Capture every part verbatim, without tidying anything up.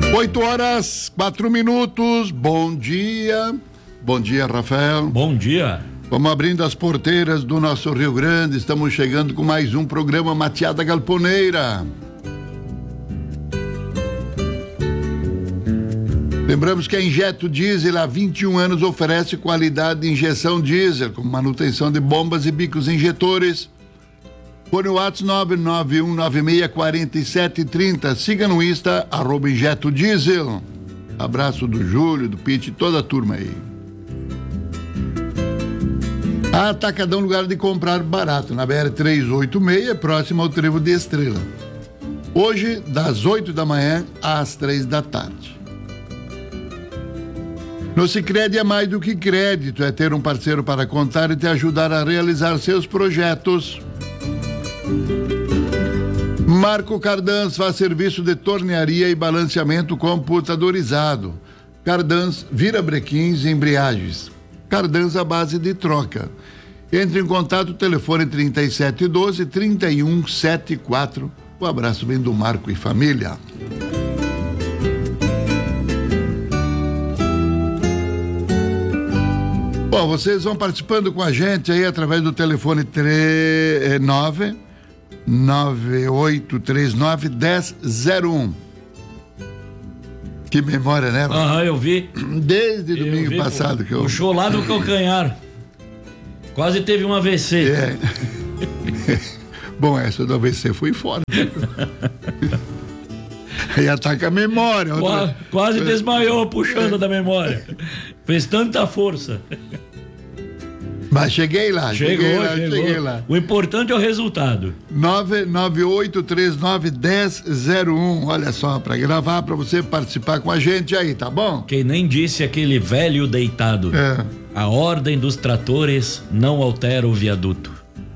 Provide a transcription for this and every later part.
Oito horas, quatro minutos, bom dia. Bom dia, Rafael. Bom dia. Vamos abrindo as porteiras do nosso Rio Grande, estamos chegando com mais um programa Mateada Galponeira. Lembramos que a Injeto Diesel há vinte e um anos oferece qualidade de injeção diesel, com manutenção de bombas e bicos injetores. Fone o WhatsApp nove nove um nove seis quatro sete três zero. Siga no Insta, arroba Injeto Diesel. Abraço do Júlio, do Pete, toda a turma aí. Atacadão, lugar de comprar barato, na B R trezentos e oitenta e seis, próximo ao Trevo de Estrela. Hoje, das oito da manhã às três da tarde. No Sicredi é mais do que crédito, é ter um parceiro para contar e te ajudar a realizar seus projetos. Marco Cardans faz serviço de tornearia e balanceamento computadorizado. Cardans vira brequins e embreagens. Cardans à base de troca. Entre em contato, telefone trinta e sete doze, trinta e um setenta e quatro. Um abraço bem do Marco e família. Bom, vocês vão participando com a gente aí através do telefone nove nove oito três nove um zero zero um. Que memória, né? Aham, eu vi. Desde eu domingo vi, passado que eu... Puxou lá no calcanhar. Quase teve um A V C. É. Bom, essa do A V C foi fora. Aí ataca a memória. Qua, outra... Quase desmaiou puxando da memória. Fez tanta força. Mas cheguei lá, chegou, cheguei lá, chegou. cheguei lá. O importante é o resultado. nove nove oito três nove um zero zero um. Olha só, para gravar, para você participar com a gente aí, tá bom? Quem nem disse aquele velho deitado. É. A ordem dos tratores não altera o viaduto.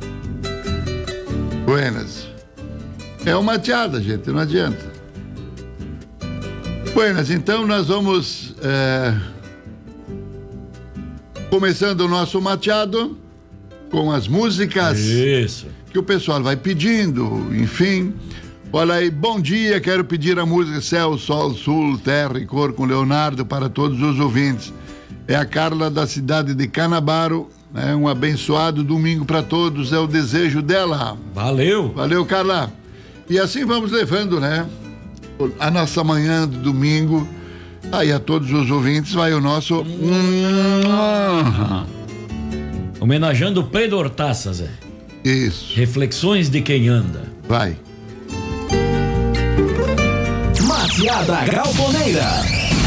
Buenas. É uma mateada, gente, não adianta. Buenas, então nós vamos é, começando o nosso mateado com as músicas Isso. que o pessoal vai pedindo, enfim. Olha aí, bom dia, quero pedir a música Céu, Sol, Sul, Terra e Cor com Leonardo para todos os ouvintes. É a Carla da cidade de Canabaro, né? Um abençoado domingo para todos, é o desejo dela. Valeu. Valeu, Carla. E assim vamos levando, né? A nossa manhã de domingo. Aí a todos os ouvintes vai o nosso... Homenageando o Pedro Hortaça, Zé. Isso. Reflexões de quem anda. Vai. Mateada Galponeira.